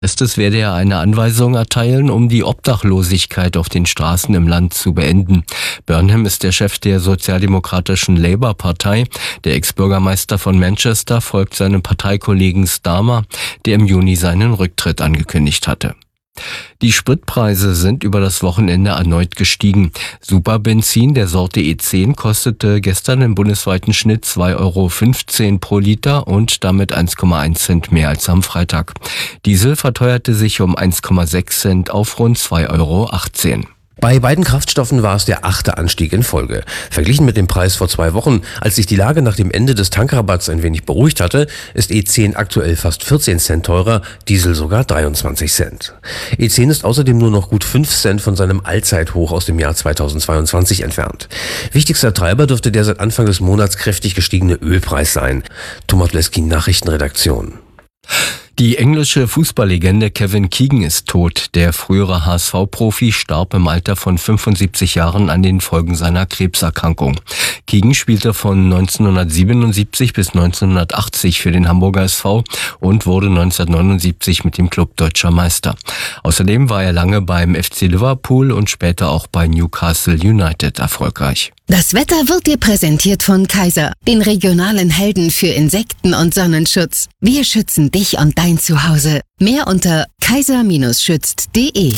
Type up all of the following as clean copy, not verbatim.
Es werde er eine Anweisung erteilen, um die Obdachlosigkeit auf den Straßen im Land zu beenden. Burnham ist der Chef der sozialdemokratischen Labour-Partei. Der Ex-Bürgermeister von Manchester folgt seinem Parteikollegen Starmer, der im Juni seinen Rücktritt angekündigt hatte. Die Spritpreise sind über das Wochenende erneut gestiegen. Superbenzin der Sorte E10 kostete gestern im bundesweiten Schnitt 2,15 € pro Liter und damit 1,1 Cent mehr als am Freitag. Diesel verteuerte sich um 1,6 Cent auf rund 2,18 €. Bei beiden Kraftstoffen war es der 8. Anstieg in Folge. Verglichen mit dem Preis vor 2 Wochen, als sich die Lage nach dem Ende des Tankrabatts ein wenig beruhigt hatte, ist E10 aktuell fast 14 Cent teurer, Diesel sogar 23 Cent. E10 ist außerdem nur noch gut 5 Cent von seinem Allzeithoch aus dem Jahr 2022 entfernt. Wichtigster Treiber dürfte der seit Anfang des Monats kräftig gestiegene Ölpreis sein. Thomas Leskin, Nachrichtenredaktion. Die englische Fußballlegende Kevin Keegan ist tot. Der frühere HSV-Profi starb im Alter von 75 Jahren an den Folgen seiner Krebserkrankung. Keegan spielte von 1977 bis 1980 für den Hamburger SV und wurde 1979 mit dem Club Deutscher Meister. Außerdem war er lange beim FC Liverpool und später auch bei Newcastle United erfolgreich. Das Wetter wird dir präsentiert von Kaiser, den regionalen Helden für Insekten- und Sonnenschutz. Wir schützen dich und dein Zuhause. Mehr unter kaiser-schützt.de.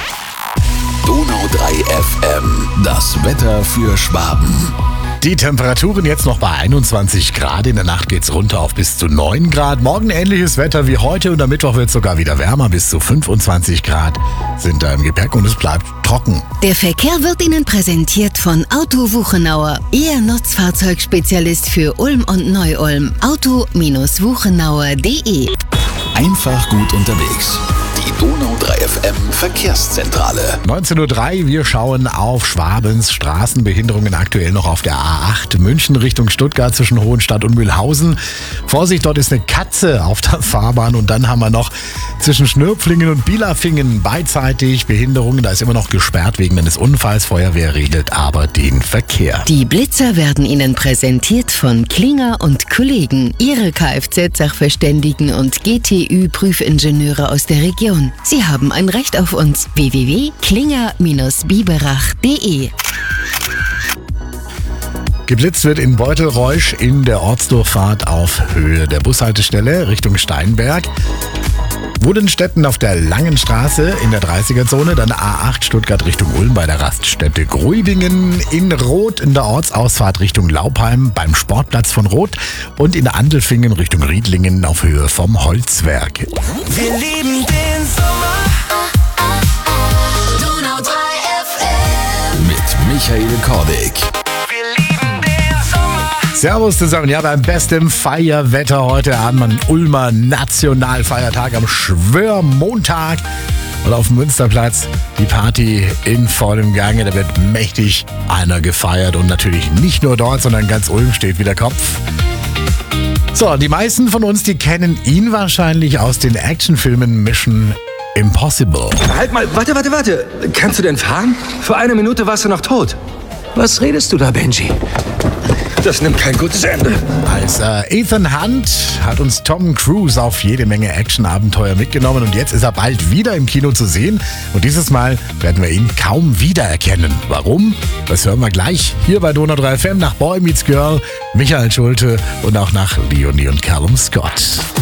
Donau 3 FM, das Wetter für Schwaben. Die Temperaturen jetzt noch bei 21 Grad. In der Nacht geht's runter auf bis zu 9 Grad. Morgen ähnliches Wetter wie heute und am Mittwoch wird es sogar wieder wärmer. Bis zu 25 Grad sind da im Gepäck und es bleibt trocken. Der Verkehr wird Ihnen präsentiert von Auto Wuchenauer, Ihr Nutzfahrzeugspezialist für Ulm und Neu-Ulm. Auto-wuchenauer.de. Einfach gut unterwegs. Die Donau 3 FM Verkehrszentrale. 19:03 Uhr, wir schauen auf Schwabens Straßenbehinderungen aktuell noch auf der A8 München Richtung Stuttgart zwischen Hohenstadt und Mühlhausen. Vorsicht, dort ist eine Katze auf der Fahrbahn und dann haben wir noch zwischen Schnürpflingen und Bielafingen beidseitig Behinderungen. Da ist immer noch gesperrt wegen eines Unfalls. Feuerwehr regelt aber den Verkehr. Die Blitzer werden Ihnen präsentiert von Klinger und Kollegen, Ihre Kfz-Sachverständigen und GTÜ-Prüfingenieure aus der Region. Sie haben ein Recht auf uns. www.klinger-biberach.de. Geblitzt wird in Beutelreusch in der Ortsdurchfahrt auf Höhe der Bushaltestelle Richtung Steinberg. Wudenstetten auf der Langen Straße in der 30er-Zone, dann A8 Stuttgart Richtung Ulm bei der Raststätte Gruibingen, in Roth in der Ortsausfahrt Richtung Laupheim beim Sportplatz von Roth und in Andelfingen Richtung Riedlingen auf Höhe vom Holzwerk. Wir lieben den Sommer. Donau 3 FM. Mit Michael Kordick. Servus zusammen, ja, beim besten Feierwetter heute Abend, am Ulmer Nationalfeiertag am Schwörmontag. Und auf dem Münsterplatz die Party in vollem Gange, da wird mächtig einer gefeiert und natürlich nicht nur dort, sondern ganz Ulm steht wieder Kopf. So, die meisten von uns, die kennen ihn wahrscheinlich aus den Actionfilmen Mission Impossible. Halt mal, warte. Kannst du denn fahren? Vor einer Minute warst du noch tot. Was redest du da, Benji? Das nimmt kein gutes Ende. Als Ethan Hunt hat uns Tom Cruise auf jede Menge Action-Abenteuer mitgenommen und jetzt ist er bald wieder im Kino zu sehen und dieses Mal werden wir ihn kaum wiedererkennen. Warum? Das hören wir gleich hier bei Donau 3 FM nach Boy Meets Girl, Michael Schulte und auch nach Leonie und Callum Scott.